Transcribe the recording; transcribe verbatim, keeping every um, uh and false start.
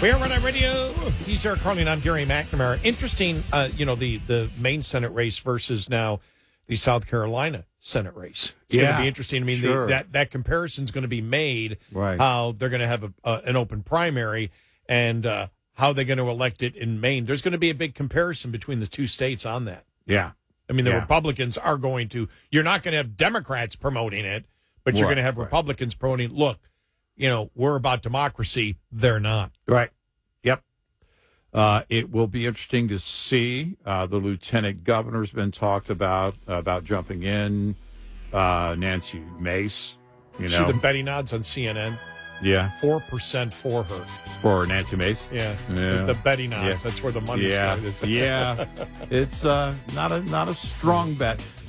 We are Red Eye Radio. He's Eric Carlin. I'm Gary McNamara. Interesting, uh, you know, the, the Maine Senate race versus now the South Carolina Senate race. It's yeah, going to be interesting. I mean, sure. the, that, that comparison is going to be made. Right. How they're going to have a, uh, an open primary and uh, how they're going to elect it in Maine. There's going to be a big comparison between the two states on that. Yeah. I mean, the yeah. Republicans are going to, you're not going to have Democrats promoting it, but you're Right, going to have right. Republicans promoting, look, you know, we're about democracy. They're not. Right. Yep. Uh, it will be interesting to see. Uh, the lieutenant governor's been talked about, uh, about jumping in. Uh, Nancy Mace, you See know. the Betty nods on C N N? Yeah. four percent for her. For Nancy Mace. Yeah. Yeah. The, the Betty nods. Yeah. That's where the money's Yeah. going. It's- yeah. It's uh, not a not a strong bet.